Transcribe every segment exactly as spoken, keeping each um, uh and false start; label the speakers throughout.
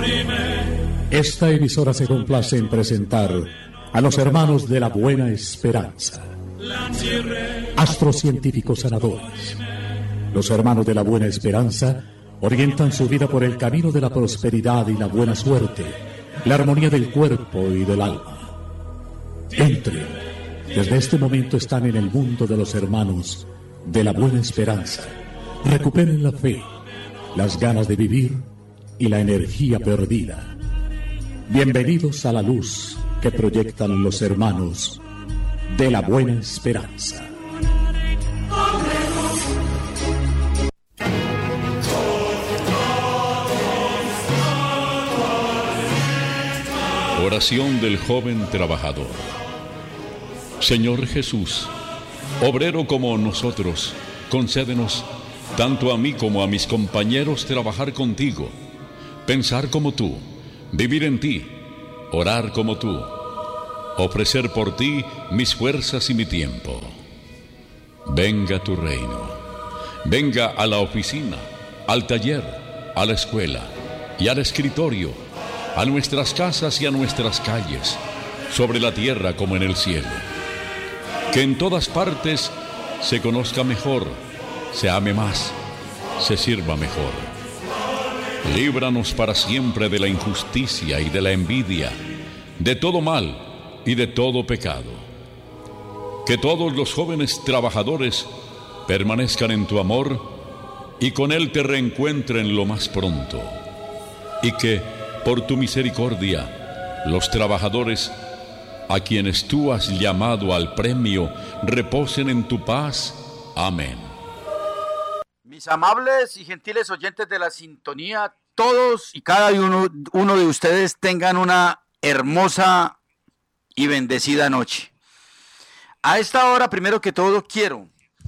Speaker 1: Esta emisora se complace en presentar a los hermanos de la Buena Esperanza, astrocientíficos sanadores. Los hermanos de la Buena Esperanza orientan su vida por el camino de la prosperidad y la buena suerte, la armonía del cuerpo y del alma. Entren, desde este momento están en el mundo de los hermanos de la Buena Esperanza. Recuperen la fe, las ganas de vivir y la energía perdida. Bienvenidos a la luz que proyectan los hermanos de la Buena Esperanza.
Speaker 2: Oración del joven trabajador. Señor Jesús, obrero como nosotros, concédenos, tanto a mí como a mis compañeros, trabajar contigo, pensar como tú, vivir en ti, orar como tú, ofrecer por ti mis fuerzas y mi tiempo. Venga tu reino, venga a la oficina, al taller, a la escuela y al escritorio, a nuestras casas y a nuestras calles, sobre la tierra como en el cielo. Que en todas partes se conozca mejor, se ame más, se sirva mejor. Líbranos para siempre de la injusticia y de la envidia, de todo mal y de todo pecado. Que todos los jóvenes trabajadores permanezcan en tu amor y con él te reencuentren lo más pronto. Y que, por tu misericordia, los trabajadores a quienes tú has llamado al premio reposen en tu paz. Amén.
Speaker 3: Mis amables y gentiles oyentes de la sintonía, todos y cada uno, uno de ustedes tengan una hermosa y bendecida noche. A esta hora, primero que todo, quiero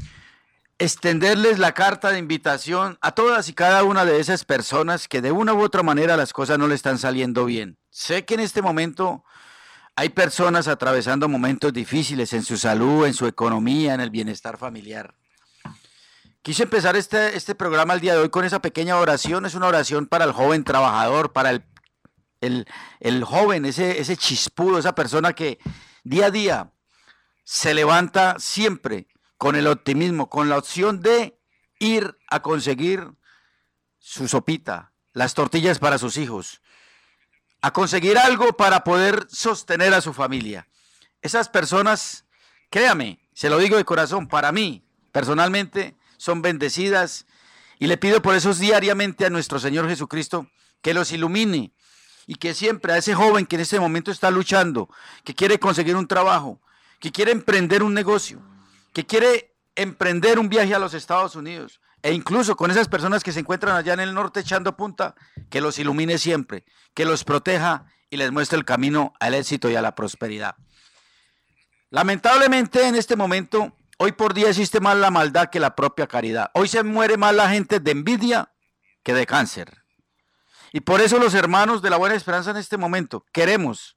Speaker 3: extenderles la carta de invitación a todas y cada una de esas personas que de una u otra manera las cosas no le están saliendo bien. Sé que en este momento hay personas atravesando momentos difíciles en su salud, en su economía, en el bienestar familiar. Quise empezar este, este programa el día de hoy con esa pequeña oración. Es una oración para el joven trabajador, para el, el, el joven, ese, ese chispudo, esa persona que día a día se levanta siempre con el optimismo, con la opción de ir a conseguir su sopita, las tortillas para sus hijos, a conseguir algo para poder sostener a su familia. Esas personas, créame, se lo digo de corazón, para mí, personalmente, son bendecidas, y le pido por eso diariamente a nuestro Señor Jesucristo que los ilumine, y que siempre a ese joven que en este momento está luchando, que quiere conseguir un trabajo, que quiere emprender un negocio, que quiere emprender un viaje a los Estados Unidos, e incluso con esas personas que se encuentran allá en el norte echando punta, que los ilumine siempre, que los proteja y les muestre el camino al éxito y a la prosperidad. Lamentablemente en este momento, hoy por día existe más la maldad que la propia caridad. Hoy se muere más la gente de envidia que de cáncer. Y por eso los hermanos de la Buena Esperanza en este momento queremos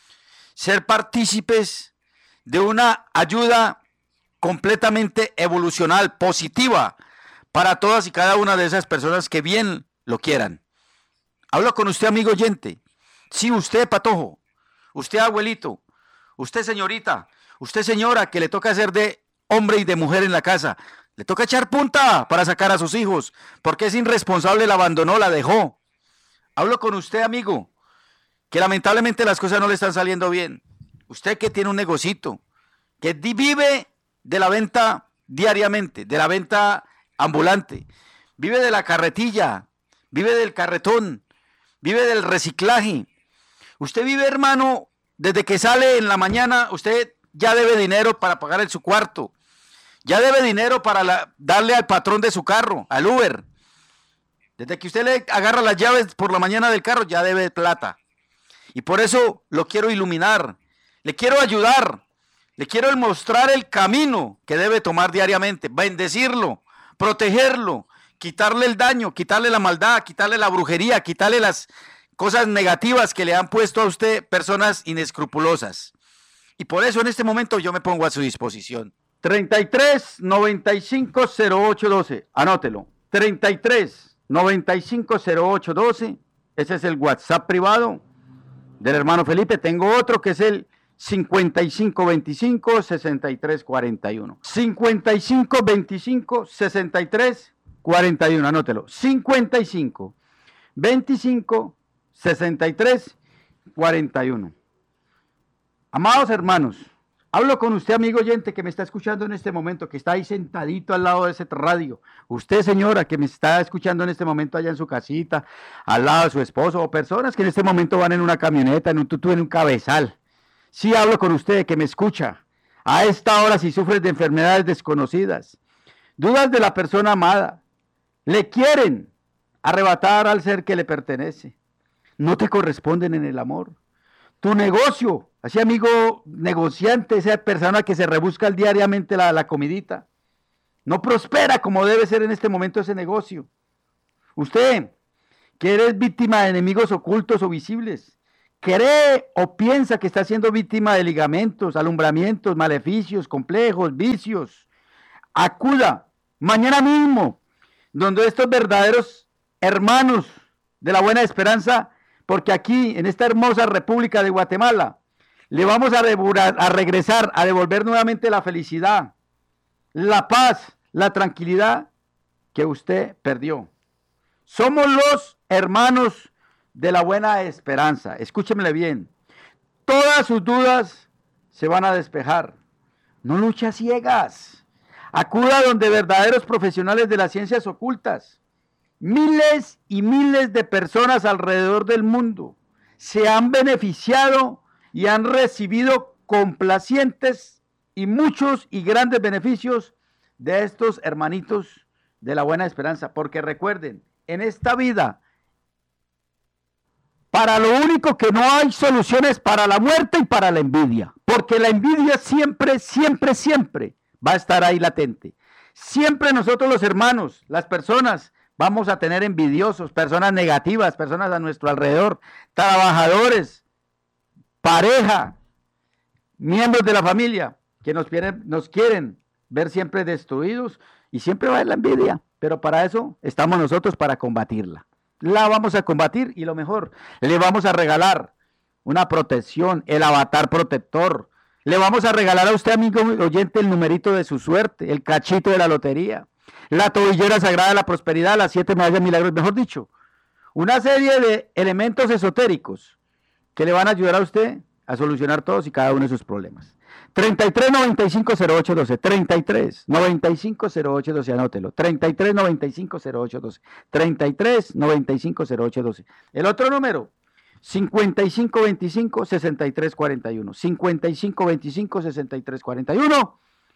Speaker 3: ser partícipes de una ayuda completamente evolucional, positiva, para todas y cada una de esas personas que bien lo quieran. Hablo con usted, amigo oyente. Sí, usted, patojo, usted, abuelito, usted, señorita, usted, señora, que le toca hacer de hombre y de mujer en la casa. Le toca echar punta para sacar a sus hijos, porque es irresponsable, la abandonó, la dejó. Hablo con usted, amigo, que lamentablemente las cosas no le están saliendo bien. Usted que tiene un negocito, que vive de la venta diariamente, de la venta ambulante, vive de la carretilla, vive del carretón, vive del reciclaje. Usted vive, hermano, desde que sale en la mañana, usted ya debe dinero para pagar en su cuarto, ya debe dinero para la, darle al patrón de su carro, al Uber. Desde que usted le agarra las llaves por la mañana del carro, ya debe plata. Y por eso lo quiero iluminar, le quiero ayudar, le quiero mostrar el camino que debe tomar diariamente, bendecirlo, protegerlo, quitarle el daño, quitarle la maldad, quitarle la brujería, quitarle las cosas negativas que le han puesto a usted personas inescrupulosas. Y por eso en este momento yo me pongo a su disposición. treinta y tres, noventa y cinco, cero ocho, doce. Anótelo. treinta y tres, noventa y cinco, cero ocho, doce. Ese es el WhatsApp privado del hermano Felipe. Tengo otro que es el cincuenta y cinco veinticinco sesenta y tres cuarenta y uno. cincuenta y cinco veinticinco sesenta y tres cuarenta y uno, anótelo. cincuenta y cinco veinticinco sesenta y tres cuarenta y uno. Amados hermanos, hablo con usted, amigo oyente, que me está escuchando en este momento, que está ahí sentadito al lado de ese radio. Usted, señora, que me está escuchando en este momento allá en su casita, al lado de su esposo, o personas que en este momento van en una camioneta, en un tutú, en un cabezal. Sí hablo con usted, que me escucha. A esta hora, si sufres de enfermedades desconocidas, dudas de la persona amada, le quieren arrebatar al ser que le pertenece, no te corresponden en el amor. Tu negocio, así amigo negociante, esa persona que se rebusca diariamente la, la comidita, no prospera como debe ser en este momento ese negocio. Usted, que eres víctima de enemigos ocultos o visibles, cree o piensa que está siendo víctima de ligamentos, alumbramientos, maleficios, complejos, vicios, acuda mañana mismo, donde estos verdaderos hermanos de la Buena Esperanza, porque aquí, en esta hermosa República de Guatemala, le vamos a, a regresar, a devolver nuevamente la felicidad, la paz, la tranquilidad que usted perdió. Somos los hermanos de la Buena Esperanza. Escúchemele bien. Todas sus dudas se van a despejar. No luche a ciegas. Acuda donde verdaderos profesionales de las ciencias ocultas. Miles y miles de personas alrededor del mundo se han beneficiado y han recibido complacientes y muchos y grandes beneficios de estos hermanitos de la Buena Esperanza. Porque recuerden, en esta vida, para lo único que no hay soluciones para la muerte y para la envidia. Porque la envidia siempre, siempre, siempre va a estar ahí latente. Siempre nosotros los hermanos, las personas, vamos a tener envidiosos, personas negativas, personas a nuestro alrededor, trabajadores, pareja, miembros de la familia, que nos quieren, nos quieren ver siempre destruidos y siempre va a haber la envidia. Pero para eso estamos nosotros, para combatirla. La vamos a combatir y lo mejor, le vamos a regalar una protección, el avatar protector. Le vamos a regalar a usted, amigo oyente, el numerito de su suerte, el cachito de la lotería, la tobillera sagrada de la prosperidad, las siete medallas milagros, mejor dicho, una serie de elementos esotéricos que le van a ayudar a usted a solucionar todos y cada uno de sus problemas. treinta y tres noventa y cinco cero ocho doce, treinta y tres noventa y cinco cero ocho doce, anótelo, treinta y tres noventa y cinco cero ocho doce, treinta y tres noventa y cinco cero ocho doce. El otro número, cincuenta y cinco veinticinco sesenta y tres cuarenta y uno, cincuenta y cinco veinticinco sesenta y tres cuarenta y uno,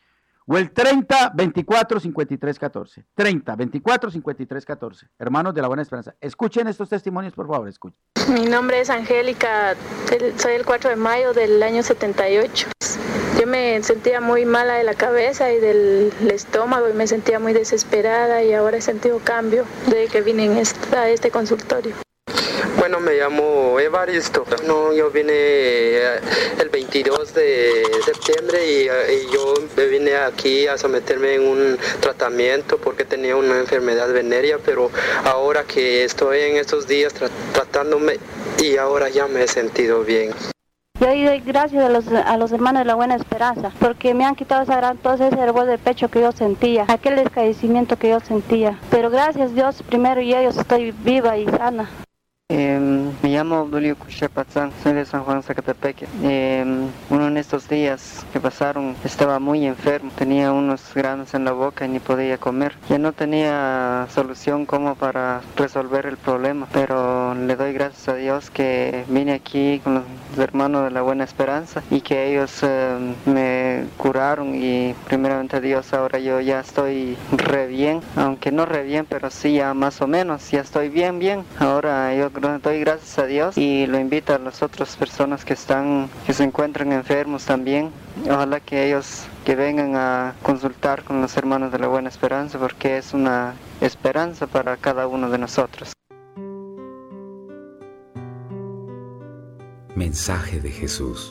Speaker 3: o el treinta veinticuatro cincuenta y tres catorce, treinta veinticuatro cincuenta y tres catorce. Hermanos de la Buena Esperanza, escuchen estos testimonios, por favor, escuchen.
Speaker 4: Mi nombre es Angélica, soy el cuatro de mayo del año setenta y ocho. Yo me sentía muy mala de la cabeza y del estómago y me sentía muy desesperada, y ahora he sentido cambio desde que vine en esta, a este consultorio.
Speaker 5: Bueno, me llamo Evaristo. No, yo vine el veintidós de septiembre y, y yo me vine aquí a someterme en un tratamiento porque tenía una enfermedad venérea, pero ahora que estoy en estos días tra- tratándome y ahora ya me he sentido bien.
Speaker 6: Yo doy gracias a los, a los hermanos de la Buena Esperanza, porque me han quitado esa gran tos, ese hervor de pecho que yo sentía, aquel descaecimiento que yo sentía. Pero gracias Dios primero y a ellos estoy viva y sana.
Speaker 7: Eh, me llamo Abdulio Cuchepazán, soy de San Juan, Zacatepeque. Eh, uno de estos días que pasaron estaba muy enfermo, tenía unos granos en la boca y ni podía comer. Ya no tenía solución como para resolver el problema, pero le doy gracias a Dios que vine aquí con los hermanos de la Buena Esperanza y que ellos eh, me curaron, y primeramente Dios, ahora yo ya estoy re bien, aunque no re bien, pero sí ya más o menos, ya estoy bien, bien. Ahora yo doy gracias a Dios y lo invito a las otras personas que están, que se encuentran enfermos también. Ojalá que ellos que vengan a consultar con los hermanos de la Buena Esperanza, porque es una esperanza para cada uno de nosotros.
Speaker 8: Mensaje de Jesús.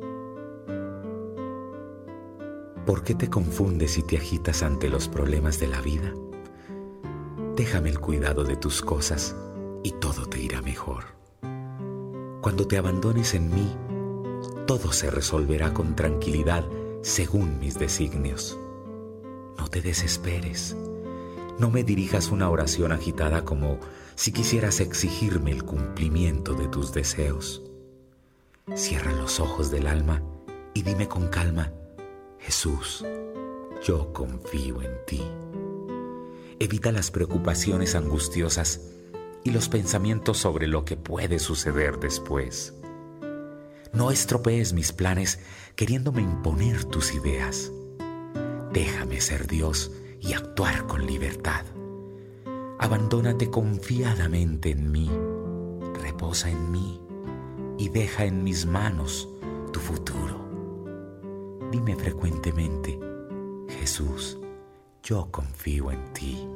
Speaker 8: ¿Por qué te confundes y te agitas ante los problemas de la vida? Déjame el cuidado de tus cosas y todo te irá mejor. Cuando te abandones en mí, todo se resolverá con tranquilidad según mis designios. No te desesperes. No me dirijas una oración agitada como si quisieras exigirme el cumplimiento de tus deseos. Cierra los ojos del alma y dime con calma: Jesús, yo confío en ti. Evita las preocupaciones angustiosas y los pensamientos sobre lo que puede suceder después. No estropees mis planes queriéndome imponer tus ideas. Déjame ser Dios y actuar con libertad. Abandónate confiadamente en mí, reposa en mí y deja en mis manos tu futuro. Dime frecuentemente: Jesús, yo confío en ti.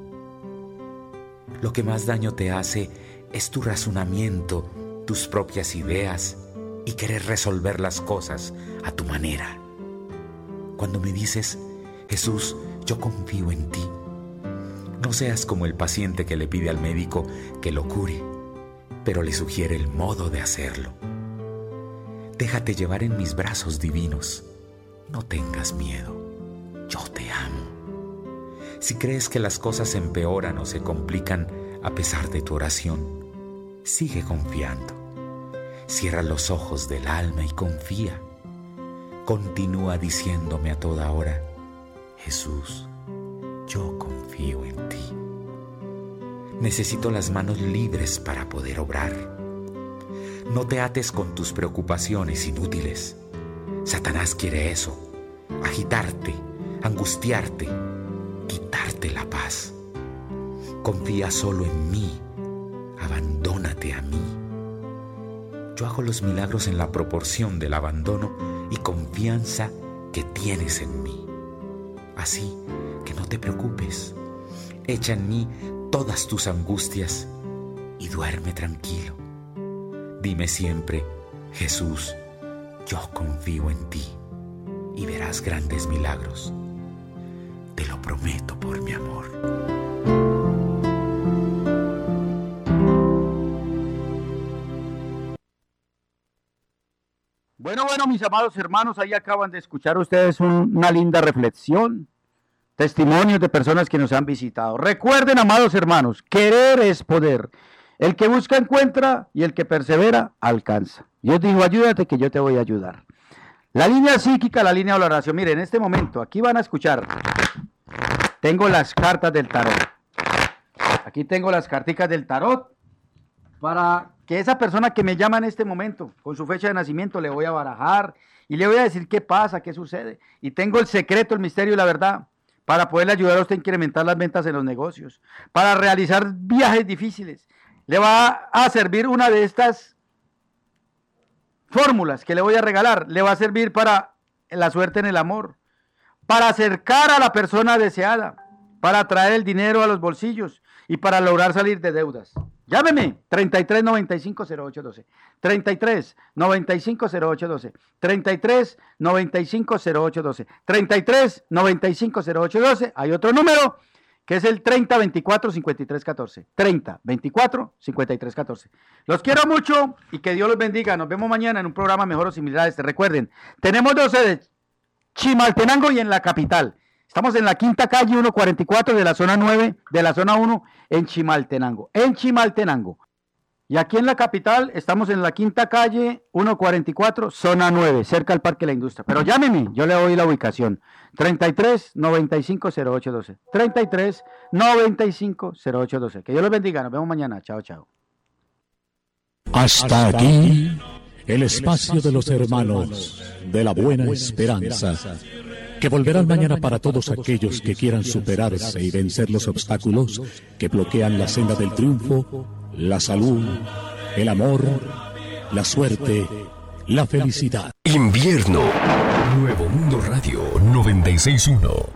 Speaker 8: Lo que más daño te hace es tu razonamiento, tus propias ideas y querer resolver las cosas a tu manera. Cuando me dices: Jesús, yo confío en ti, no seas como el paciente que le pide al médico que lo cure, pero le sugiere el modo de hacerlo. Déjate llevar en mis brazos divinos. No tengas miedo. Yo te amo. Si crees que las cosas empeoran o se complican a pesar de tu oración, sigue confiando. Cierra los ojos del alma y confía. Continúa diciéndome a toda hora: Jesús, yo confío en ti. Necesito las manos libres para poder obrar. No te ates con tus preocupaciones inútiles. Satanás quiere eso: agitarte, angustiarte, quitarte la paz. Confía solo en mí, abandónate a mí. Yo hago los milagros en la proporción del abandono y confianza que tienes en mí. Así que no te preocupes, echa en mí todas tus angustias y duerme tranquilo. Dime siempre: Jesús, yo confío en ti, y verás grandes milagros. Te lo prometo por mi amor.
Speaker 3: Bueno, bueno, mis amados hermanos, ahí acaban de escuchar ustedes un, una linda reflexión, testimonios de personas que nos han visitado. Recuerden, amados hermanos, querer es poder. El que busca encuentra y el que persevera alcanza. Dios dijo: ayúdate que yo te voy a ayudar. La línea psíquica, la línea de la oración. Miren, en este momento, aquí van a escuchar. Tengo las cartas del tarot. Aquí tengo las carticas del tarot. Para que esa persona que me llama en este momento, con su fecha de nacimiento, le voy a barajar y le voy a decir qué pasa, qué sucede. Y tengo el secreto, el misterio y la verdad para poderle ayudar a usted a incrementar las ventas en los negocios, para realizar viajes difíciles. Le va a servir una de estas fórmulas que le voy a regalar. Le va a servir para la suerte en el amor, para acercar a la persona deseada, para traer el dinero a los bolsillos y para lograr salir de deudas. Llámeme, treinta y tres, noventa y cinco, cero ocho doce, treinta y tres, noventa y cinco, cero ocho doce, treinta y tres, noventa y cinco, cero ocho doce, treinta y tres, noventa y cinco, cero ocho doce. Hay otro número que es el treinta, veinticuatro, cincuenta y tres, catorce, treinta, veinticuatro, cincuenta y tres, catorce. Los quiero mucho y que Dios los bendiga. Nos vemos mañana en un programa mejor o similar a este. Recuerden, tenemos dos sedes, Chimaltenango y en la capital. Estamos en la quinta calle ciento cuarenta y cuatro de la zona nueve, de la zona uno, en Chimaltenango. En Chimaltenango. Y aquí en la capital estamos en la quinta calle ciento cuarenta y cuatro, zona nueve, cerca al Parque de la Industria. Pero llámeme, yo le doy la ubicación. treinta y tres, noventa y cinco, cero ocho doce. treinta y tres, noventa y cinco, cero ocho doce. Que Dios los bendiga. Nos vemos mañana. Chao, chao.
Speaker 1: Hasta aquí el espacio de los hermanos de la Buena Esperanza, que volverán mañana para todos aquellos que quieran superarse y vencer los obstáculos que bloquean la senda del triunfo, la salud, el amor, la suerte, la felicidad.
Speaker 9: Invierno. Nuevo Mundo Radio noventa y seis punto uno.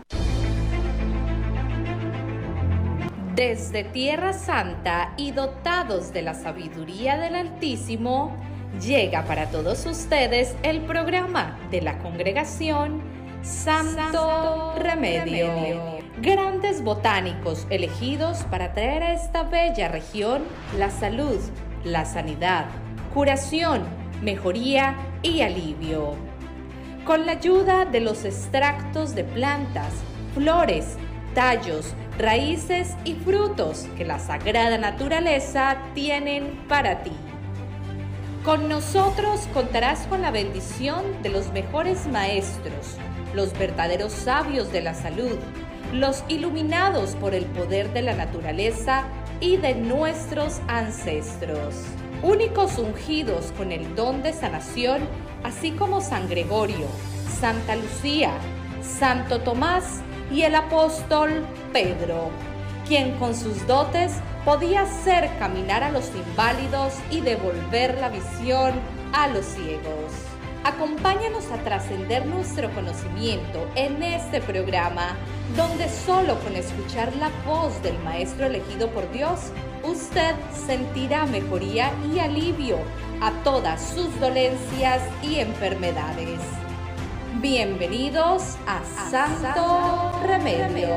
Speaker 10: Desde Tierra Santa y dotados de la sabiduría del Altísimo, llega para todos ustedes el programa de la Congregación Santo Remedio. grandes botánicos elegidos para traer a esta bella región la salud, la sanidad, curación, mejoría y alivio. Con la ayuda de los extractos de plantas, flores, tallos, raíces y frutos que la sagrada naturaleza tienen para ti. Con nosotros contarás con la bendición de los mejores maestros, los verdaderos sabios de la salud, los iluminados por el poder de la naturaleza y de nuestros ancestros, únicos ungidos con el don de sanación, así como San Gregorio, Santa Lucía, Santo Tomás y el apóstol Pedro, quien con sus dotes podía hacer caminar a los inválidos y devolver la visión a los ciegos. Acompáñanos a trascender nuestro conocimiento en este programa, donde solo con escuchar la voz del Maestro elegido por Dios, usted sentirá mejoría y alivio a todas sus dolencias y enfermedades. Bienvenidos a Santo Remedio.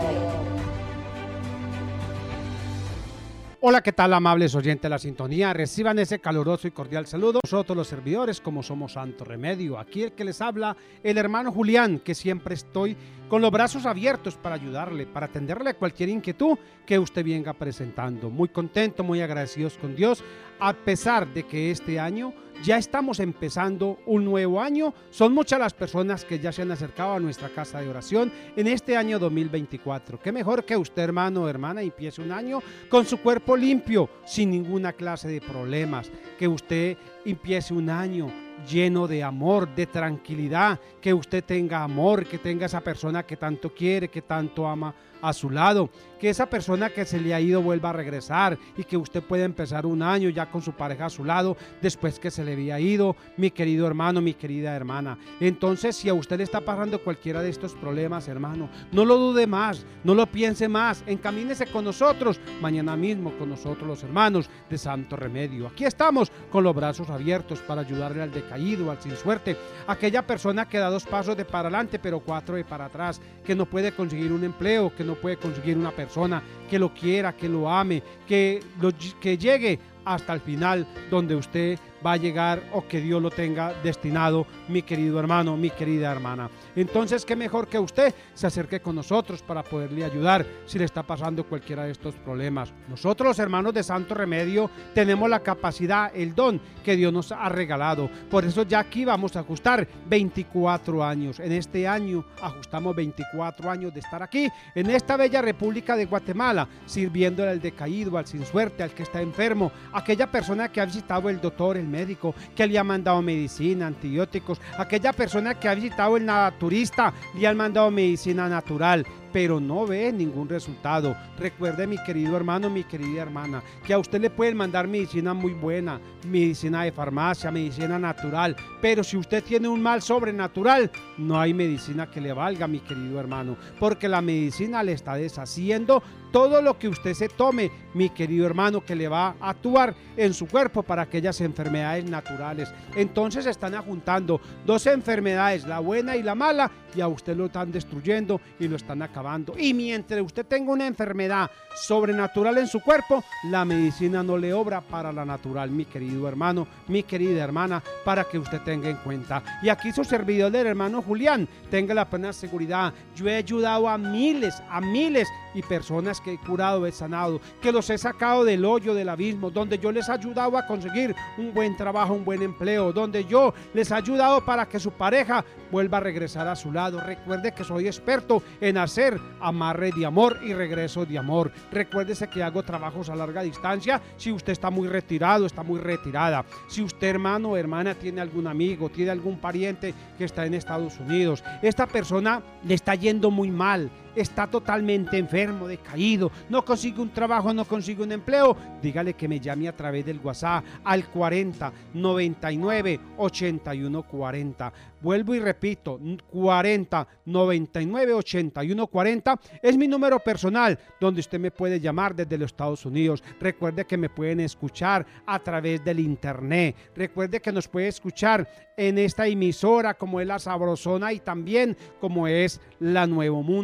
Speaker 11: Hola, ¿qué tal, amables oyentes de la sintonía? Reciban ese caluroso y cordial saludo. Nosotros los servidores, como somos Santo Remedio, aquí el que les habla, el hermano Julián, que siempre estoy con los brazos abiertos para ayudarle, para atenderle a cualquier inquietud que usted venga presentando. Muy contento, muy agradecidos con Dios, a pesar de que este año ya estamos empezando un nuevo año. Son muchas las personas que ya se han acercado a nuestra casa de oración en este año dos mil veinticuatro. Qué mejor que usted, hermano o hermana, empiece un año con su cuerpo limpio, sin ninguna clase de problemas. Que usted empiece un año lleno de amor, de tranquilidad, que usted tenga amor, que tenga esa persona que tanto quiere, que tanto ama a su lado, que esa persona que se le ha ido vuelva a regresar y que usted pueda empezar un año ya con su pareja a su lado después que se le había ido, mi querido hermano, mi querida hermana. Entonces, si a usted le está pasando cualquiera de estos problemas, hermano, no lo dude más, no lo piense más, encamínese con nosotros, mañana mismo con nosotros los hermanos de Santo Remedio. Aquí estamos con los brazos abiertos para ayudarle al decaído, al sin suerte, aquella persona que da dos pasos de para adelante pero cuatro de para atrás, que no puede conseguir un empleo, que no puede conseguir una persona que lo quiera, que lo ame, que, lo, que llegue hasta el final donde usted va a llegar o que Dios lo tenga destinado, mi querido hermano, mi querida hermana. Entonces, qué mejor que usted se acerque con nosotros para poderle ayudar si le está pasando cualquiera de estos problemas. Nosotros, los hermanos de Santo Remedio, tenemos la capacidad, el don que Dios nos ha regalado. Por eso ya aquí vamos a ajustar veinticuatro años. En este año ajustamos veinticuatro años de estar aquí, en esta bella República de Guatemala, sirviéndole al decaído, al sin suerte, al que está enfermo, aquella persona que ha visitado el doctor, el médico, que le ha mandado medicina, antibióticos, aquella persona que ha visitado el naturista, le han mandado medicina natural, pero no ve ningún resultado. Recuerde, mi querido hermano, mi querida hermana, que a usted le pueden mandar medicina muy buena, medicina de farmacia, medicina natural, pero si usted tiene un mal sobrenatural, no hay medicina que le valga, mi querido hermano, porque la medicina le está deshaciendo todo lo que usted se tome, mi querido hermano, que le va a actuar en su cuerpo para aquellas enfermedades naturales. Entonces están ajuntando dos enfermedades, la buena y la mala, y a usted lo están destruyendo y lo están acabando. Y mientras usted tenga una enfermedad sobrenatural en su cuerpo, la medicina no le obra para la natural, mi querido hermano, mi querida hermana, para que usted tenga en cuenta. Y aquí su servidor del hermano Julián, tenga la plena seguridad, yo he ayudado a miles, a miles y personas que he curado, he sanado, que los he sacado del hoyo, del abismo, donde yo les he ayudado a conseguir un buen trabajo, un buen empleo, donde yo les he ayudado para que su pareja vuelva a regresar a su lado. Recuerde que soy experto en hacer amarre de amor y regreso de amor. Recuérdese que hago trabajos a larga distancia si usted está muy retirado, está muy retirada. Si usted, hermano o hermana, tiene algún amigo, tiene algún pariente que está en Estados Unidos, esta persona le está yendo muy mal, está totalmente enfermo, decaído, no consigue un trabajo, no consigue un empleo, dígale que me llame a través del WhatsApp al cuarenta, noventa y nueve, ochenta y uno cuarenta. Vuelvo y repito, cuarenta, noventa y nueve, ochenta y uno cuarenta es mi número personal donde usted me puede llamar desde los Estados Unidos. Recuerde que me pueden escuchar a través del internet. Recuerde que nos puede escuchar en esta emisora como es La Sabrosona y también como es La Nuevo Mundo.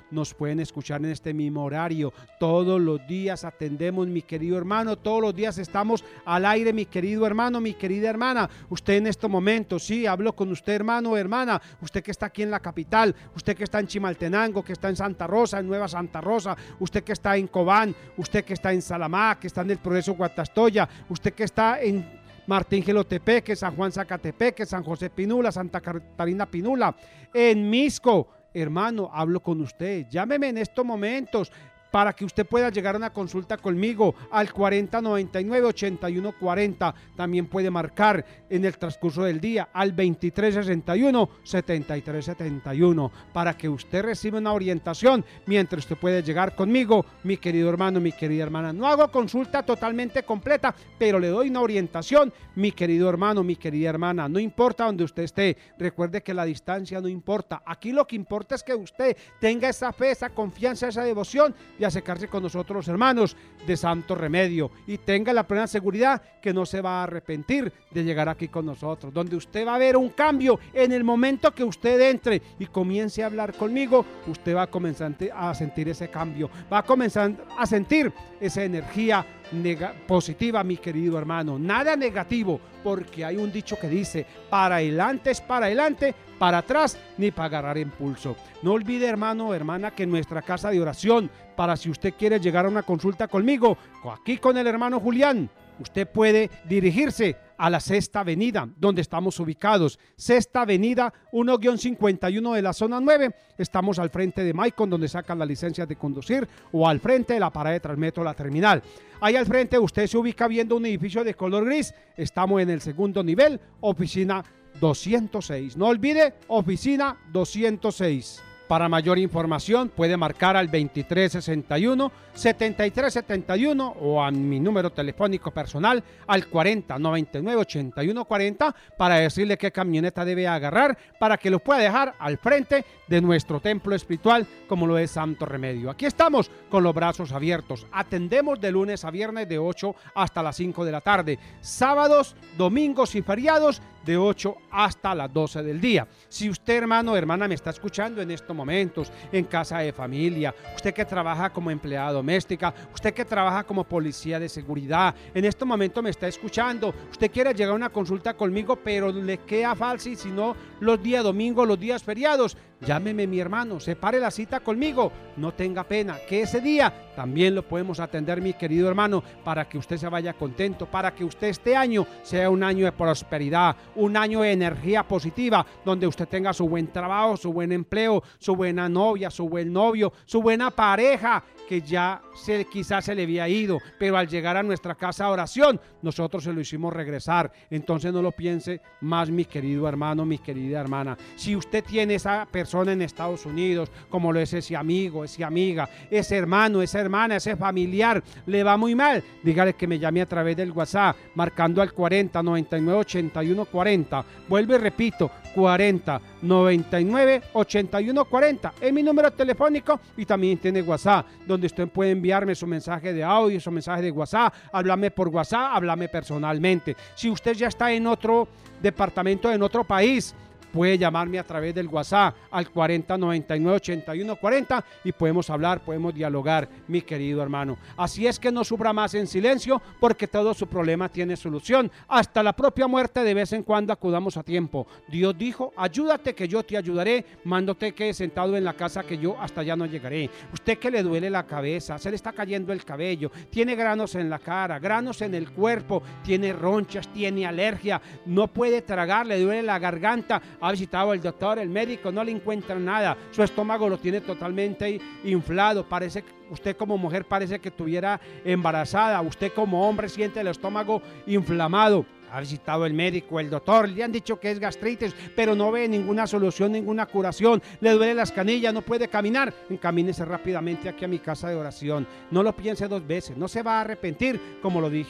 Speaker 11: nos pueden escuchar en este mismo horario. Todos los días atendemos, mi querido hermano, todos los días estamos al aire, mi querido hermano, mi querida hermana. Usted en este momento, sí, hablo con usted, hermano o hermana, usted que está aquí en la capital, usted que está en Chimaltenango, que está en Santa Rosa, en Nueva Santa Rosa, usted que está en Cobán, usted que está en Salamá, que está en el Progreso Guatastoya, usted que está en Martín Gelotepeque, San Juan Zacatepeque, San José Pinula, Santa Catarina Pinula, en Misco. Hermano, hablo con usted, llámeme en estos momentos para que usted pueda llegar a una consulta conmigo al cuarenta noventa y nueve ochenta y uno cuarenta. También puede marcar en el transcurso del día al veintitrés sesenta y uno setenta y tres setenta y uno para que usted reciba una orientación mientras usted puede llegar conmigo, mi querido hermano, mi querida hermana. No hago consulta totalmente completa, pero le doy una orientación, mi querido hermano, mi querida hermana. No importa donde usted esté, recuerde que la distancia no importa. Aquí lo que importa es que usted tenga esa fe, esa confianza, esa devoción y acercarse con nosotros los hermanos de Santo Remedio y tenga la plena seguridad que no se va a arrepentir de llegar aquí con nosotros, donde usted va a ver un cambio en el momento que usted entre y comience a hablar conmigo. Usted va a comenzar a sentir ese cambio, va a comenzar a sentir esa energía positiva, mi querido hermano, nada negativo, porque hay un dicho que dice: para adelante es para adelante, para atrás ni para agarrar impulso. No olvide, hermano o hermana, que en nuestra casa de oración, para si usted quiere llegar a una consulta conmigo, aquí con el hermano Julián, usted puede dirigirse a la Sexta Avenida, donde estamos ubicados. Sexta Avenida uno cincuenta y uno de la zona nueve. Estamos al frente de Maicon, donde sacan las licencias de conducir, o al frente de la parada de Transmetro, la terminal. Ahí al frente usted se ubica viendo un edificio de color gris. Estamos en el segundo nivel, oficina doscientos seis. No olvide, oficina doscientos seis. Para mayor información puede marcar al veintitrés sesenta y uno setenta y tres setenta y uno o a mi número telefónico personal al cuarenta noventa y nueve ochenta y uno cuarenta para decirle qué camioneta debe agarrar para que lo pueda dejar al frente de nuestro templo espiritual como lo es Santo Remedio. Aquí estamos con los brazos abiertos. Atendemos de lunes a viernes de ocho hasta las cinco de la tarde. Sábados, domingos y feriados de ocho hasta las doce del día. Si usted, hermano o hermana, me está escuchando en estos momentos, en casa de familia, usted que trabaja como empleada doméstica, usted que trabaja como policía de seguridad, en este momento me está escuchando, usted quiere llegar a una consulta conmigo, pero le queda fácil, si no los días domingos, los días feriados, llámeme, mi hermano, separe la cita conmigo, no tenga pena, que ese día también lo podemos atender, mi querido hermano, para que usted se vaya contento, para que usted este año sea un año de prosperidad, un año de energía positiva, donde usted tenga su buen trabajo, su buen empleo, su buena novia, su buen novio, su buena pareja, que ya se, quizás se le había ido, pero al llegar a nuestra casa de oración, nosotros se lo hicimos regresar. Entonces no lo piense más, mi querido hermano, mi querida hermana. Si usted tiene esa persona en Estados Unidos, como lo es ese amigo, esa amiga, ese hermano, esa hermana, ese familiar, le va muy mal, dígale que me llame a través del WhatsApp, marcando al cuarenta noventa y nueve ochenta y uno cuarenta. Vuelvo y repito, cuarenta noventa y nueve ochenta y uno cuarenta es mi número telefónico, y también tiene WhatsApp, donde usted puede enviarme su mensaje de audio, su mensaje de WhatsApp, hablarme por WhatsApp, hablarme personalmente. Si usted ya está en otro departamento, en otro país, puede llamarme a través del WhatsApp al cuarenta noventa y nueve ochenta y uno cuarenta y podemos hablar, podemos dialogar, mi querido hermano. Así es que no sufra más en silencio, porque todo su problema tiene solución. Hasta la propia muerte de vez en cuando acudamos a tiempo. Dios dijo: ayúdate que yo te ayudaré, mándote que sentado en la casa que yo hasta allá no llegaré. Usted que le duele la cabeza, se le está cayendo el cabello, tiene granos en la cara, granos en el cuerpo, tiene ronchas, tiene alergia, no puede tragar, le duele la garganta, ha visitado al doctor, el médico, no le encuentra nada, su estómago lo tiene totalmente inflado, parece que usted como mujer parece que estuviera embarazada, usted como hombre siente el estómago inflamado, ha visitado el médico, el doctor, le han dicho que es gastritis, pero no ve ninguna solución, ninguna curación, le duele las canillas, no puede caminar, encamínese rápidamente aquí a mi casa de oración, no lo piense dos veces, no se va a arrepentir, como lo dije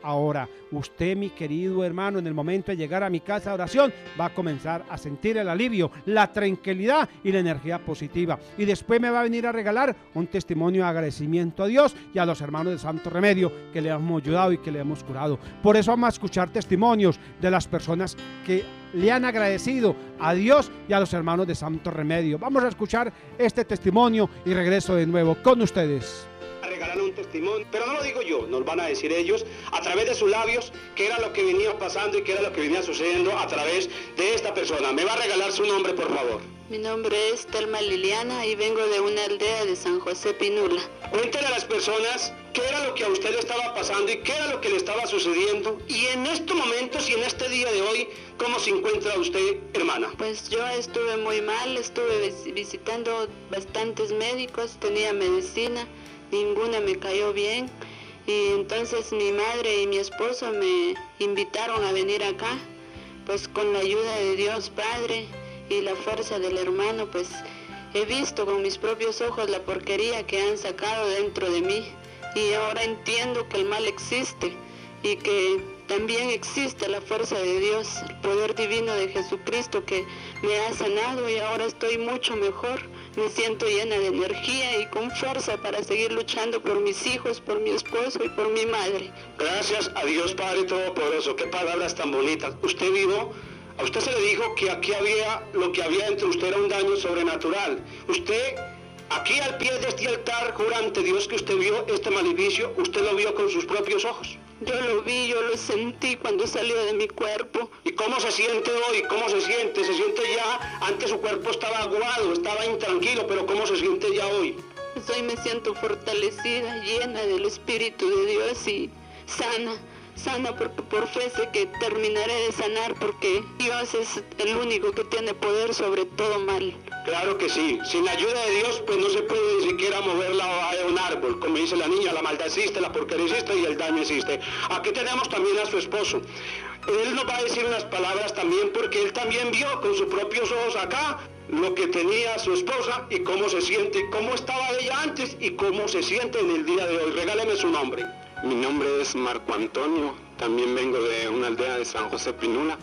Speaker 11: ahora. Usted, mi querido hermano, en el momento de llegar a mi casa de oración, va a comenzar a sentir el alivio, la tranquilidad y la energía positiva. Y después me va a venir a regalar un testimonio de agradecimiento a Dios y a los hermanos de Santo Remedio que le hemos ayudado y que le hemos curado. Por eso vamos a escuchar testimonios de las personas que le han agradecido a Dios y a los hermanos de Santo Remedio. Vamos a escuchar este testimonio y regreso de nuevo con ustedes.
Speaker 12: A regalar un testimonio, pero no lo digo yo, nos van a decir ellos a través de sus labios qué era lo que venía pasando y qué era lo que venía sucediendo a través de esta persona. Me va a regalar su nombre, por favor.
Speaker 13: Mi nombre es Telma Liliana y vengo de una aldea de San José Pinula.
Speaker 12: Cuéntale a las personas qué era lo que a usted le estaba pasando y qué era lo que le estaba sucediendo. Y en estos momentos y en este día de hoy, ¿cómo se encuentra usted, hermana?
Speaker 13: Pues yo estuve muy mal, estuve visitando bastantes médicos, tenía medicina, ninguna me cayó bien. Y entonces mi madre y mi esposo me invitaron a venir acá, pues con la ayuda de Dios Padre y la fuerza del hermano, pues he visto con mis propios ojos la porquería que han sacado dentro de mí y ahora entiendo que el mal existe y que también existe la fuerza de Dios, el poder divino de Jesucristo que me ha sanado y ahora estoy mucho mejor, me siento llena de energía y con fuerza para seguir luchando por mis hijos, por mi esposo y por mi madre.
Speaker 12: Gracias a Dios Padre Todopoderoso, qué palabras tan bonitas. Usted vino. A usted se le dijo que aquí había, lo que había entre usted era un daño sobrenatural. Usted, aquí al pie de este altar, jura ante Dios que usted vio este maleficio, usted lo vio con sus propios ojos.
Speaker 13: Yo lo vi, yo lo sentí cuando salió de mi cuerpo.
Speaker 12: ¿Y cómo se siente hoy? ¿Cómo se siente? Se siente ya, antes su cuerpo estaba aguado, estaba intranquilo, pero ¿cómo se siente ya hoy?
Speaker 13: Pues hoy me siento fortalecida, llena del Espíritu de Dios y sana. Sana porque por fe sé que terminaré de sanar porque Dios es el único que tiene poder sobre todo mal.
Speaker 12: Claro que sí, sin la ayuda de Dios pues no se puede ni siquiera mover la hoja de un árbol, como dice la niña, la maldad existe, la porquería existe y el daño existe. Aquí tenemos también a su esposo. Él nos va a decir unas palabras también porque él también vio con sus propios ojos acá lo que tenía su esposa y cómo se siente, cómo estaba ella antes y cómo se siente en el día de hoy. Regáleme su nombre.
Speaker 14: Mi nombre es Marco Antonio, también vengo de una aldea de San José Pinula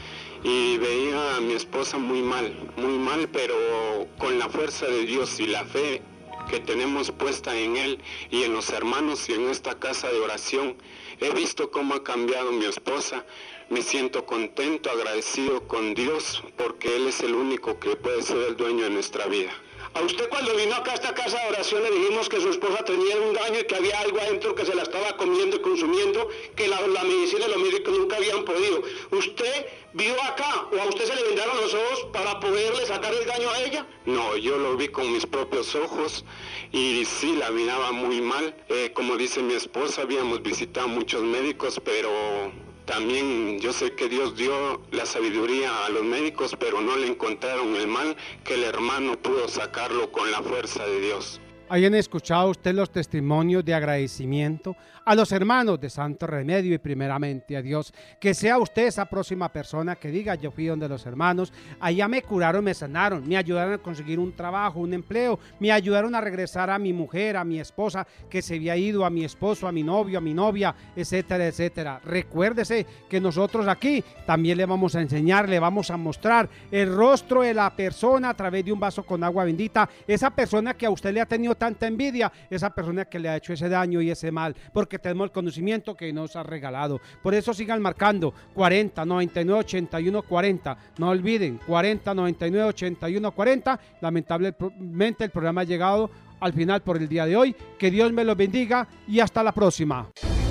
Speaker 14: y veía a mi esposa muy mal, muy mal, pero con la fuerza de Dios y la fe que tenemos puesta en Él y en los hermanos y en esta casa de oración, he visto cómo ha cambiado mi esposa. Me siento contento, agradecido con Dios, porque Él es el único que puede ser el dueño de nuestra vida.
Speaker 12: A usted cuando vino acá a esta casa de oración le dijimos que su esposa tenía un daño y que había algo adentro que se la estaba comiendo y consumiendo, que la, la medicina y los médicos nunca habían podido. ¿Usted vio acá o a usted se le vendaron los ojos para poderle sacar el daño a ella?
Speaker 14: No, yo lo vi con mis propios ojos y sí, la miraba muy mal. Eh, como dice mi esposa, habíamos visitado muchos médicos, pero también yo sé que Dios dio la sabiduría a los médicos, pero no le encontraron el mal, que el hermano pudo sacarlo con la fuerza de Dios.
Speaker 11: Hayan escuchado usted los testimonios de agradecimiento a los hermanos de Santo Remedio y primeramente a Dios. Que sea usted esa próxima persona que diga: yo fui donde los hermanos, allá me curaron, me sanaron, me ayudaron a conseguir un trabajo, un empleo, me ayudaron a regresar a mi mujer, a mi esposa que se había ido, a mi esposo, a mi novio, a mi novia, etcétera, etcétera. Recuérdese que nosotros aquí también le vamos a enseñar, le vamos a mostrar el rostro de la persona a través de un vaso con agua bendita. Esa persona que a usted le ha tenido tanta envidia, esa persona que le ha hecho ese daño y ese mal, porque tenemos el conocimiento que nos ha regalado. Por eso sigan marcando cuarenta, noventa y nueve, ochenta y uno, cuarenta. No olviden, cuarenta, noventa y nueve, ochenta y uno, cuarenta. Lamentablemente el programa ha llegado al final por el día de hoy. Que Dios me los bendiga y hasta la próxima.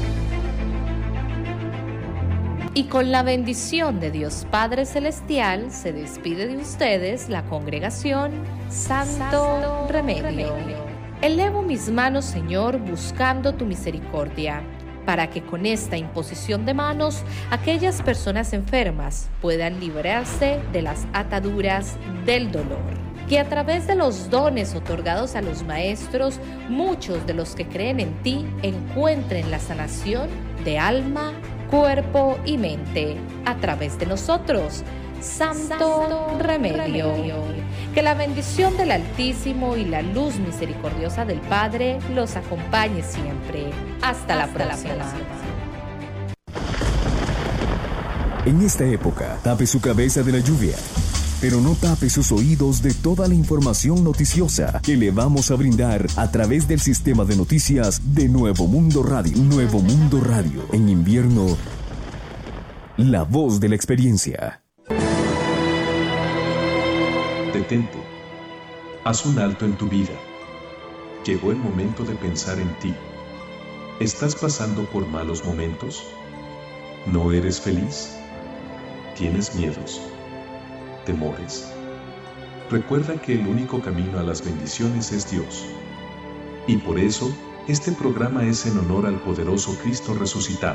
Speaker 10: Y con la bendición de Dios Padre Celestial se despide de ustedes la congregación Santo, Santo Remedio. Remedio. Elevo mis manos, Señor, buscando tu misericordia, para que con esta imposición de manos aquellas personas enfermas puedan librarse de las ataduras del dolor. Que a través de los dones otorgados a los maestros, muchos de los que creen en ti encuentren la sanación de alma, cuerpo y mente a través de nosotros, Santo, Santo Remedio. Remedio. Que la bendición del Altísimo y la luz misericordiosa del Padre los acompañe siempre. Hasta, Hasta la próxima. La próxima.
Speaker 9: En esta época, tape su cabeza de la lluvia, pero no tape sus oídos de toda la información noticiosa que le vamos a brindar a través del sistema de noticias de Nuevo Mundo Radio. Nuevo Mundo Radio. En invierno, la voz de la experiencia.
Speaker 15: Detente. Haz un alto en tu vida. Llegó el momento de pensar en ti. ¿Estás pasando por malos momentos? ¿No eres feliz? ¿Tienes miedos? ¿Temores? Recuerda que el único camino a las bendiciones es Dios. Y por eso, este programa es en honor al poderoso Cristo resucitado.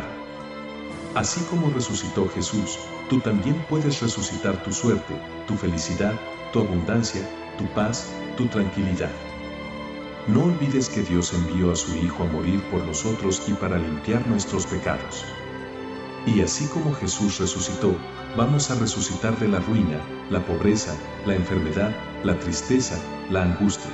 Speaker 15: Así como resucitó Jesús, tú también puedes resucitar tu suerte, tu felicidad, tu abundancia, tu paz, tu tranquilidad. No olvides que Dios envió a su Hijo a morir por nosotros y para limpiar nuestros pecados. Y así como Jesús resucitó, vamos a resucitar de la ruina, la pobreza, la enfermedad, la tristeza, la angustia.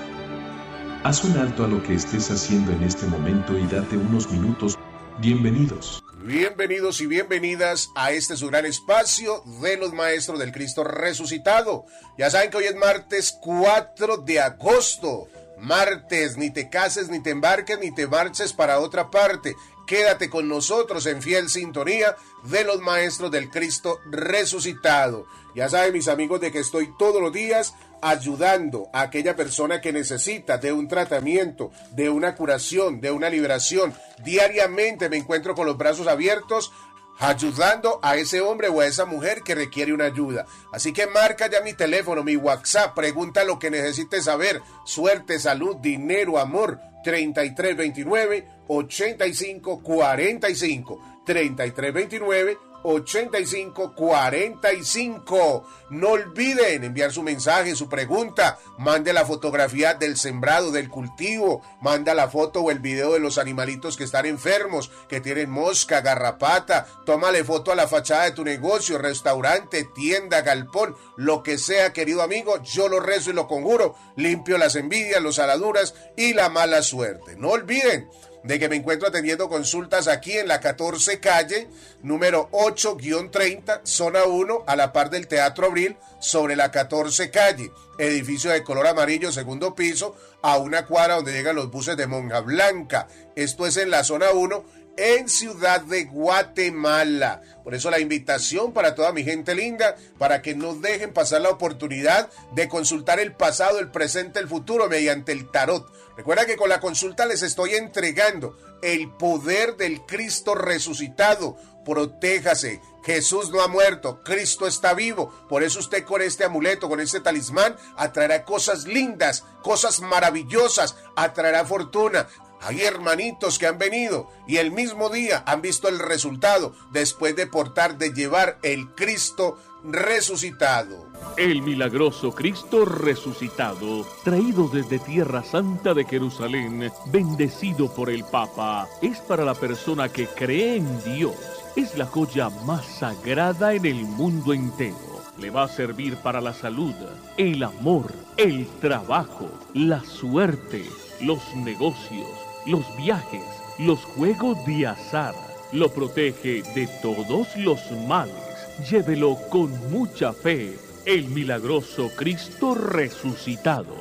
Speaker 15: Haz un alto a lo que estés haciendo en este momento y date unos minutos. Bienvenidos.
Speaker 16: Bienvenidos y bienvenidas a este su gran espacio de los Maestros del Cristo Resucitado. Ya saben que hoy es martes cuatro de agosto. Martes, ni te cases, ni te embarques, ni te marches para otra parte. Quédate con nosotros en fiel sintonía de los Maestros del Cristo Resucitado. Ya saben, mis amigos, de que estoy todos los días ayudando a aquella persona que necesita de un tratamiento, de una curación, de una liberación. Diariamente me encuentro con los brazos abiertos, ayudando a ese hombre o a esa mujer que requiere una ayuda. Así que marca ya mi teléfono, mi WhatsApp, pregunta lo que necesites saber. Suerte, salud, dinero, amor. treinta y tres veintinueve, ochenta y cinco cuarenta y cinco. treinta y tres veintinueve, ochenta y cinco cuarenta y cinco. No olviden enviar su mensaje, su pregunta. Mande la fotografía del sembrado, del cultivo. Manda la foto o el video de los animalitos que están enfermos, que tienen mosca, garrapata. Tómale foto a la fachada de tu negocio, restaurante, tienda, galpón, lo que sea, querido amigo. Yo lo rezo y lo conjuro. Limpio las envidias, los aladuras y la mala suerte. No olviden de que me encuentro atendiendo consultas aquí en la catorce calle, número ocho guión treinta, zona uno, a la par del Teatro Abril, sobre la catorce calle, edificio de color amarillo, segundo piso, a una cuadra donde llegan los buses de Monja Blanca. Esto es en la zona uno, en Ciudad de Guatemala. Por eso la invitación para toda mi gente linda, para que no dejen pasar la oportunidad de consultar el pasado, el presente, el futuro mediante el tarot. Recuerda que con la consulta les estoy entregando el poder del Cristo resucitado. Protéjase, Jesús no ha muerto, Cristo está vivo. Por eso usted con este amuleto, con este talismán, atraerá cosas lindas, cosas maravillosas, atraerá fortuna. Hay hermanitos que han venido y el mismo día han visto el resultado después de portar, de llevar el Cristo resucitado.
Speaker 17: El milagroso Cristo resucitado, traído desde Tierra Santa de Jerusalén, bendecido por el Papa, es para la persona que cree en Dios. Es la joya más sagrada en el mundo entero. Le va a servir para la salud, el amor, el trabajo, la suerte, los negocios, los viajes, los juegos de azar. Lo protege de todos los males. Llévelo con mucha fe. El milagroso Cristo resucitado.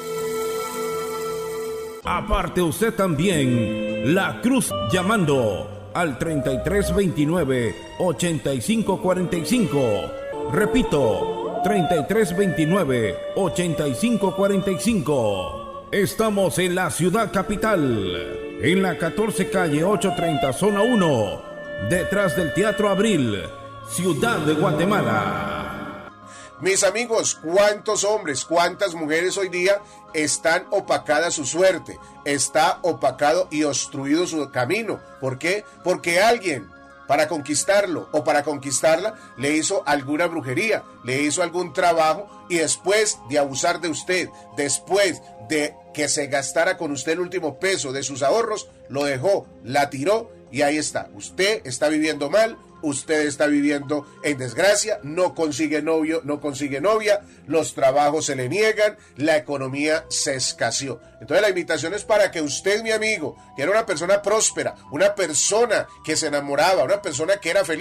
Speaker 18: Aparte usted también, la cruz llamando al treinta y tres veintinueve, ochenta y cinco cuarenta y cinco. Repito, treinta y tres veintinueve, ochenta y cinco cuarenta y cinco. Estamos en la ciudad capital, en la catorce calle ochocientos treinta, zona uno, detrás del Teatro Abril, Ciudad de Guatemala.
Speaker 16: Mis amigos, ¿cuántos hombres, cuántas mujeres hoy día están opacada su suerte? Está opacado y obstruido su camino. ¿Por qué? Porque alguien, para conquistarlo o para conquistarla, le hizo alguna brujería, le hizo algún trabajo y después de abusar de usted, después de que se gastara con usted el último peso de sus ahorros, lo dejó, la tiró y ahí está. Usted está viviendo mal. Usted está viviendo en desgracia, no consigue novio, no consigue novia, los trabajos se le niegan, la economía se escaseó. Entonces la invitación es para que usted, mi amigo, que era una persona próspera, una persona que se enamoraba, una persona que era feliz,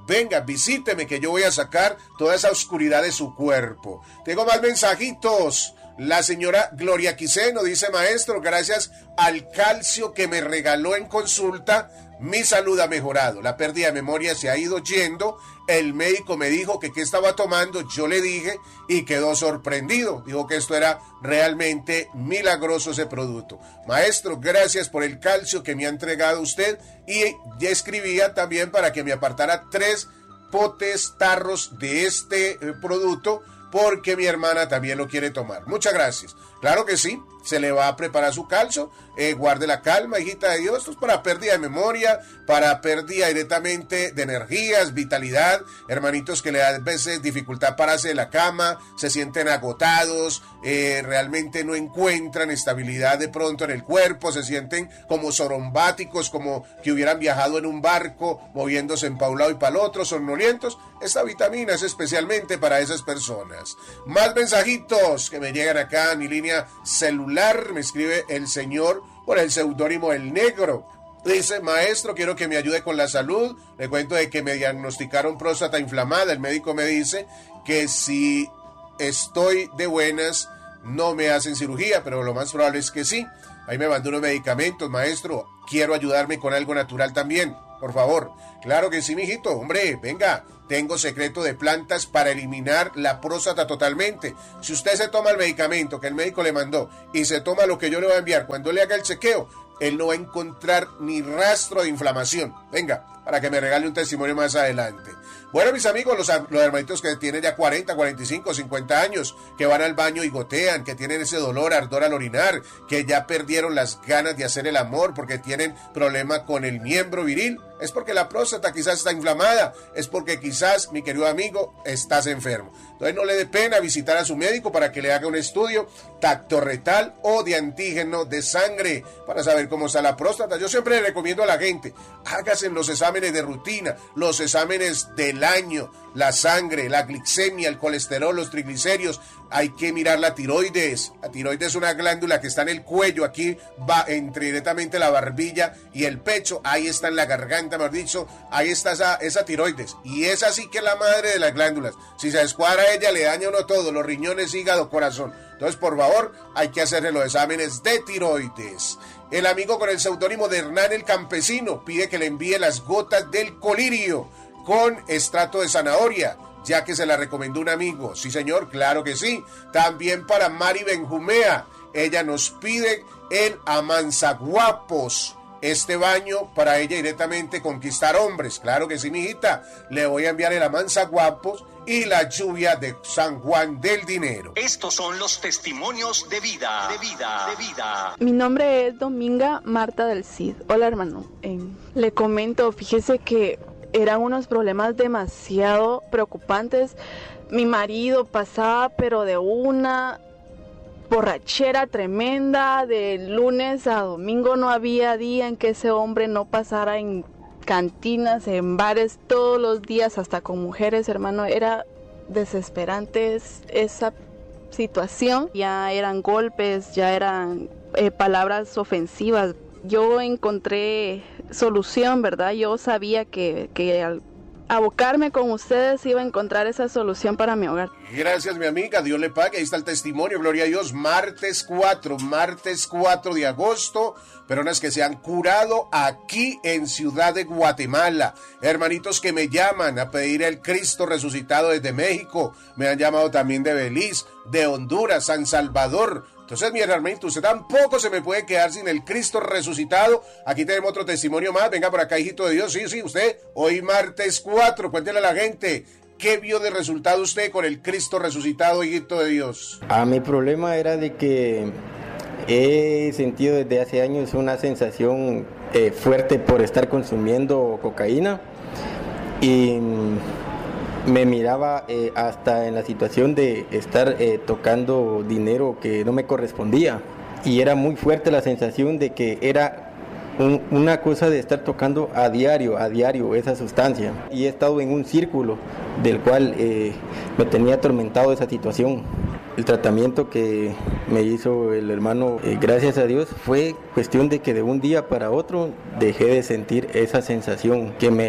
Speaker 16: venga, visíteme que yo voy a sacar toda esa oscuridad de su cuerpo. Tengo más mensajitos. La señora Gloria Quiseno dice, maestro, gracias al calcio que me regaló en consulta, mi salud ha mejorado, la pérdida de memoria se ha ido yendo, el médico me dijo que qué estaba tomando, yo le dije y quedó sorprendido, dijo que esto era realmente milagroso ese producto. Maestro, gracias por el calcio que me ha entregado usted, y ya escribía también para que me apartara tres potes, tarros de este eh, producto, porque mi hermana también lo quiere tomar. Muchas gracias. Claro que sí, se le va a preparar su calcio, eh, guarde la calma, hijita de Dios, esto es para pérdida de memoria, para pérdida directamente de energías, vitalidad, hermanitos que le da a veces dificultad pararse de la cama, se sienten agotados, eh, realmente no encuentran estabilidad de pronto en el cuerpo, se sienten como sorombáticos, como que hubieran viajado en un barco, moviéndose en pa' un lado y para el otro, somnolientos. Esta vitamina es especialmente para esas personas. Más mensajitos que me llegan acá a mi línea celular, me escribe el señor por el seudónimo El Negro. Dice, maestro, quiero que me ayude con la salud. Le cuento de que me diagnosticaron próstata inflamada. El médico me dice que si estoy de buenas no me hacen cirugía, pero lo más probable es que sí. Ahí me mandó unos medicamentos, maestro. Quiero ayudarme con algo natural también, por favor. Claro que sí, mijito. Hombre, venga. Tengo secreto de plantas para eliminar la próstata totalmente. Si usted se toma el medicamento que el médico le mandó y se toma lo que yo le voy a enviar, cuando le haga el chequeo, él no va a encontrar ni rastro de inflamación. Venga, para que me regale un testimonio más adelante. Bueno, mis amigos, los, los hermanitos que tienen ya cuarenta, cuarenta y cinco, cincuenta años, que van al baño y gotean, que tienen ese dolor, ardor al orinar, que ya perdieron las ganas de hacer el amor porque tienen problema con el miembro viril, es porque la próstata quizás está inflamada, es porque quizás, mi querido amigo, estás enfermo. Entonces no le dé pena visitar a su médico para que le haga un estudio tactorretal o de antígeno de sangre para saber cómo está la próstata. Yo siempre le recomiendo a la gente, hágase los exámenes de rutina, los exámenes del año, la sangre, la glicemia, el colesterol, los triglicéridos. Hay que mirar la tiroides. La tiroides es una glándula que está en el cuello, aquí va entre directamente la barbilla y el pecho, ahí está en la garganta, mejor dicho, ahí está esa, esa tiroides, y es así que es la madre de las glándulas. Si se descuadra ella, le daña uno todo, los riñones, hígado, corazón. Entonces, por favor, hay que hacerle los exámenes de tiroides. El amigo con el seudónimo de Hernán el Campesino pide que le envíe las gotas del colirio con extracto de zanahoria, ya que se la recomendó un amigo. Sí, señor, claro que sí. También para Mari Benjumea, ella nos pide el amanzaguapos, este baño para ella directamente conquistar hombres. Claro que sí, mijita, le voy a enviar el amanzaguapos y la lluvia de San Juan del Dinero.
Speaker 19: Estos son los testimonios de vida, de vida, de vida.
Speaker 20: Mi nombre es Dominga Marta del Cid. Hola, hermano. Eh, le comento, fíjese que eran unos problemas demasiado preocupantes. Mi marido pasaba, pero de una borrachera tremenda, de lunes a domingo no había día en que ese hombre no pasara en cantinas, en bares, todos los días, hasta con mujeres, hermano. Era desesperante esa situación. Ya eran golpes, ya eran eh, palabras ofensivas. Yo encontré solución, ¿verdad? Yo sabía que, que al abocarme con ustedes iba a encontrar esa solución para mi hogar.
Speaker 16: Gracias, mi amiga, Dios le pague. Ahí está el testimonio, gloria a Dios. Martes cuatro, martes cuatro de agosto, personas que se han curado aquí en Ciudad de Guatemala. Hermanitos que me llaman a pedir el Cristo resucitado desde México, me han llamado también de Belice, de Honduras, San Salvador. Entonces, mi hermanito, usted tampoco se me puede quedar sin el Cristo resucitado. Aquí tenemos otro testimonio más. Venga por acá, hijito de Dios. Sí, sí, usted, hoy martes cuatro, cuéntele a la gente, ¿qué vio de resultado usted con el Cristo resucitado, hijito de Dios?
Speaker 21: Ah, mi problema era de que he sentido desde hace años una sensación eh, fuerte por estar consumiendo cocaína, y me miraba eh, hasta en la situación de estar eh, tocando dinero que no me correspondía, y era muy fuerte la sensación de que era un, una cosa de estar tocando a diario, a diario esa sustancia, y he estado en un círculo del cual eh, me tenía atormentado esa situación. El tratamiento que me hizo el hermano, eh, gracias a Dios, fue cuestión de que de un día para otro dejé de sentir esa sensación que me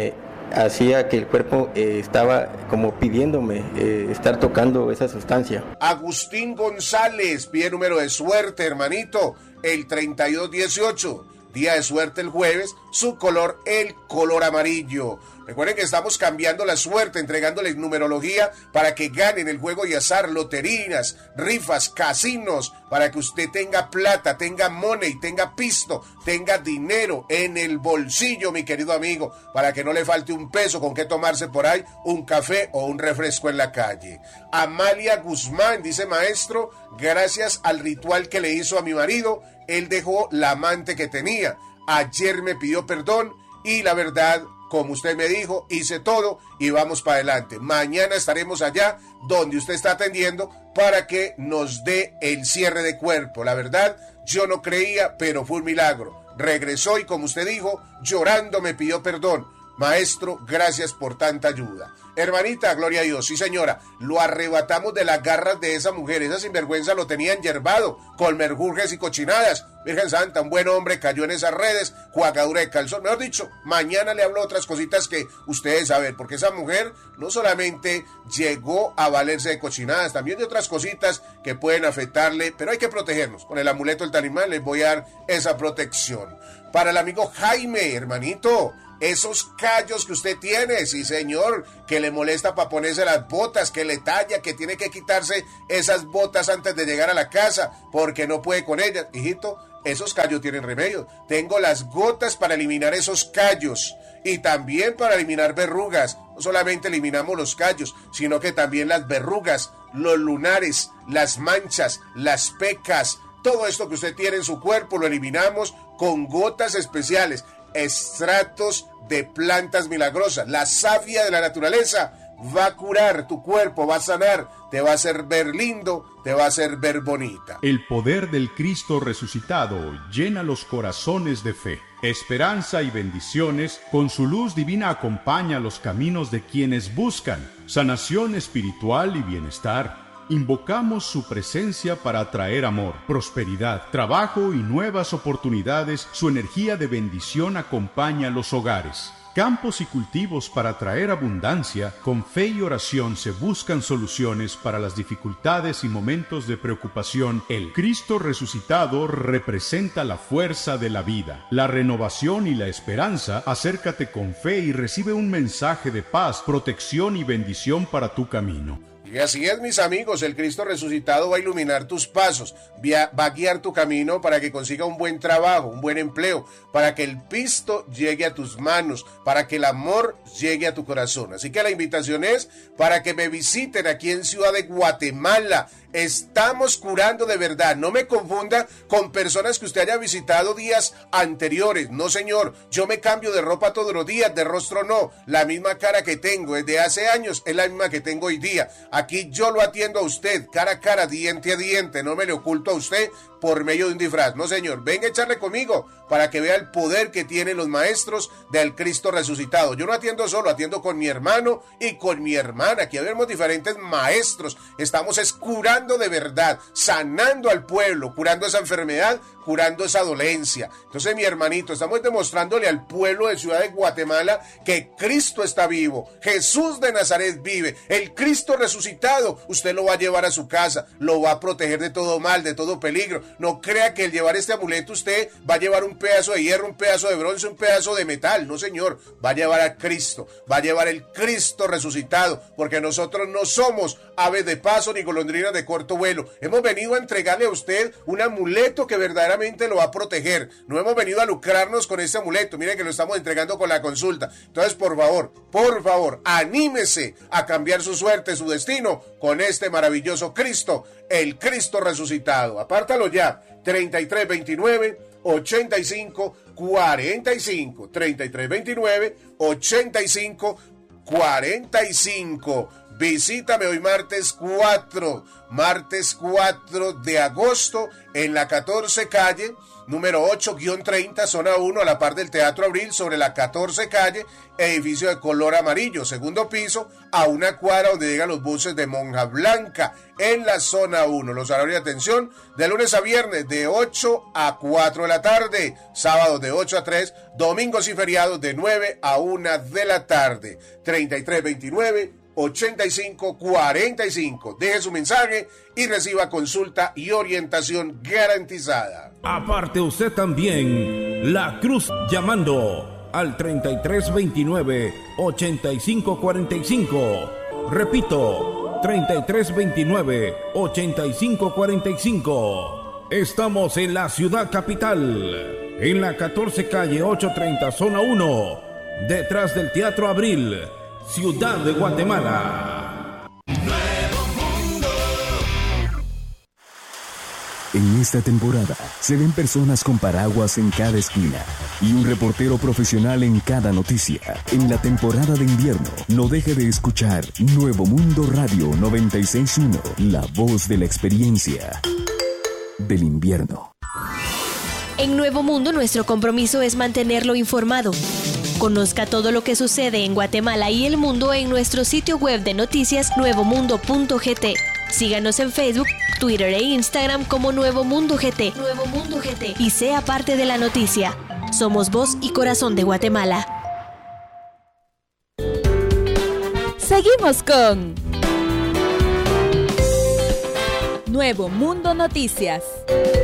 Speaker 21: hacía que el cuerpo eh, estaba como pidiéndome eh, estar tocando esa sustancia.
Speaker 16: Agustín González pide número de suerte, hermanito, el treinta y dos dieciocho. Día de suerte el jueves, su color el color amarillo. Recuerden que estamos cambiando la suerte, entregándoles numerología para que ganen el juego y azar, loterinas, rifas, casinos, para que usted tenga plata, tenga money, tenga pisto, tenga dinero en el bolsillo, mi querido amigo, para que no le falte un peso con qué tomarse por ahí un café o un refresco en la calle. Amalia Guzmán dice: maestro, gracias al ritual que le hizo a mi marido, él dejó la amante que tenía. Ayer me pidió perdón y la verdad, como usted me dijo, hice todo y vamos para adelante. Mañana estaremos allá donde usted está atendiendo para que nos dé el cierre de cuerpo. La verdad, yo no creía, pero fue un milagro. Regresó y, como usted dijo, llorando me pidió perdón. Maestro, gracias por tanta ayuda. Hermanita, gloria a Dios, sí señora, lo arrebatamos de las garras de esa mujer. Esa sinvergüenza lo tenían yerbado con merjurjes y cochinadas. Virgen Santa, un buen hombre cayó en esas redes, jugadura de calzón. Mejor dicho, mañana le hablo otras cositas que ustedes saben, porque esa mujer no solamente llegó a valerse de cochinadas, también de otras cositas que pueden afectarle, pero hay que protegernos. Con el amuleto del talismán les voy a dar esa protección. Para el amigo Jaime, hermanito, esos callos que usted tiene, sí señor, que le molesta para ponerse las botas, que le talla, que tiene que quitarse esas botas antes de llegar a la casa, porque no puede con ellas. Hijito, esos callos tienen remedio. Tengo las gotas para eliminar esos callos y también para eliminar verrugas. No solamente eliminamos los callos, sino que también las verrugas, los lunares, las manchas, las pecas, todo esto que usted tiene en su cuerpo lo eliminamos con gotas especiales. Extractos de plantas milagrosas. La savia de la naturaleza va a curar tu cuerpo, va a sanar, te va a hacer ver lindo, te va a hacer ver bonita.
Speaker 2: El poder del Cristo resucitado llena los corazones de fe, esperanza y bendiciones. Con su luz divina acompaña los caminos de quienes buscan sanación espiritual y bienestar. Invocamos su presencia para atraer amor, prosperidad, trabajo y nuevas oportunidades. Su energía de bendición acompaña los hogares. Campos y cultivos para traer abundancia. Con fe y oración se buscan soluciones para las dificultades y momentos de preocupación. El Cristo resucitado representa la fuerza de la vida, la renovación y la esperanza. Acércate con fe y recibe un mensaje de paz, protección y bendición para tu camino.
Speaker 16: Y así es, mis amigos, el Cristo resucitado va a iluminar tus pasos, va a guiar tu camino para que consiga un buen trabajo, un buen empleo, para que el pisto llegue a tus manos, para que el amor llegue a tu corazón. Así que la invitación es para que me visiten aquí en Ciudad de Guatemala. Estamos curando de verdad. No me confunda con personas que usted haya visitado días anteriores. No, señor, yo me cambio de ropa todos los días, de rostro no. La misma cara que tengo desde hace años es la misma que tengo hoy día. Aquí yo lo atiendo a usted, cara a cara, diente a diente. No me le oculto a usted por medio de un disfraz. No, señor, venga a echarle conmigo para que vea el poder que tienen los maestros del Cristo resucitado. Yo no atiendo solo, atiendo con mi hermano y con mi hermana. Aquí vemos diferentes maestros. Estamos curando de verdad, sanando al pueblo, curando esa enfermedad, curando esa dolencia. Entonces, mi hermanito, estamos demostrándole al pueblo de Ciudad de Guatemala que Cristo está vivo, Jesús de Nazaret vive, el Cristo resucitado. Usted lo va a llevar a su casa, lo va a proteger de todo mal, de todo peligro. No crea que al llevar este amuleto usted va a llevar un pedazo de hierro, un pedazo de bronce, un pedazo de metal. No, señor, va a llevar a Cristo, va a llevar el Cristo resucitado, porque nosotros no somos aves de paso ni golondrinas de corto vuelo. Hemos venido a entregarle a usted un amuleto que verdaderamente lo va a proteger. No hemos venido a lucrarnos con este amuleto. Miren que lo estamos entregando con la consulta. Entonces, por favor, por favor, anímese a cambiar su suerte, su destino con este maravilloso Cristo, el Cristo resucitado. Apártalo ya, treinta y tres veintinueve, ochenta y cinco, cuarenta y cinco, treinta y tres veintinueve, ochenta y cinco, cuarenta y cinco. Visítame hoy martes cuatro, martes cuatro de agosto en la catorce calle, número ocho treinta, zona uno, a la par del Teatro Abril, sobre la catorce calle, edificio de color amarillo, segundo piso, a una cuadra donde llegan los buses de Monja Blanca, en la zona uno. Los horarios de atención de lunes a viernes de ocho a cuatro de la tarde, sábados de ocho a tres, domingos y feriados de nueve a una de la tarde. treinta y tres veintinueve, ochenta y cinco cuarenta y cinco. Deje su mensaje y reciba consulta y orientación garantizada.
Speaker 18: Aparte usted también, La Cruz llamando al treinta y tres veintinueve, ochenta y cinco cuarenta y cinco. Repito, treinta y tres veintinueve, ochenta y cinco cuarenta y cinco. Estamos en la ciudad capital, en la catorce calle ochocientos treinta, zona uno, detrás del Teatro Abril, Ciudad de Guatemala.
Speaker 9: En esta temporada se ven personas con paraguas en cada esquina y un reportero profesional en cada noticia. En la temporada de invierno, no deje de escuchar Nuevo Mundo Radio noventa y seis punto uno, la voz de la experiencia del invierno.
Speaker 4: En Nuevo Mundo, nuestro compromiso es mantenerlo informado. Conozca todo lo que sucede en Guatemala y el mundo en nuestro sitio web de noticias nuevo mundo punto g t. Síganos en Facebook, Twitter e Instagram como Nuevo Mundo G T. Nuevo Mundo G T. Y sea parte de la noticia. Somos voz y corazón de Guatemala.
Speaker 22: Seguimos con Nuevo Mundo Noticias.